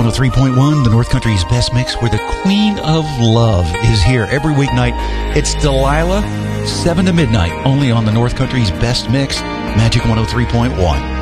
103.1, the North Country's best mix, where the Queen of Love is here every weeknight. It's Delilah, 7 to midnight, only on the North Country's best mix, Magic 103.1.